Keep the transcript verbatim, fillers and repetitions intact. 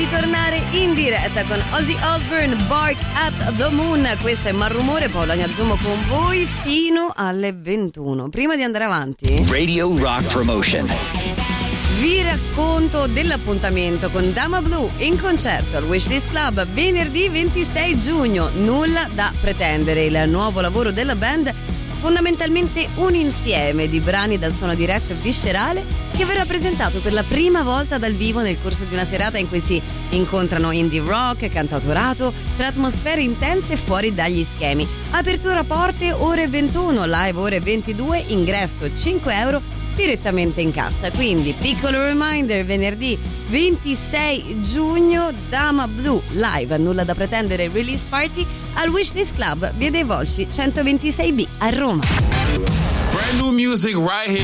di tornare in diretta con Ozzy Osbourne, Bark at the Moon. Questo è Malrumore, Paolo Agnazzumo con voi fino alle ventuno. Prima di andare avanti, Radio Rock Promotion. Vi racconto dell'appuntamento con Dama Blue in concerto al Wishlist Club venerdì ventisei giugno. Nulla da pretendere, il nuovo lavoro della band, fondamentalmente un insieme di brani dal suono diretto e viscerale, che verrà presentato per la prima volta dal vivo nel corso di una serata in cui si incontrano indie rock, cantautorato, tra atmosfere intense e fuori dagli schemi. Apertura porte ore ventuno, live ore ventidue, ingresso cinque euro direttamente in cassa. Quindi piccolo reminder, venerdì ventisei giugno, Dama Blue live, nulla da pretendere, release party al Wishlist Club, via dei Volsci centoventisei B a Roma. Brand new music right here.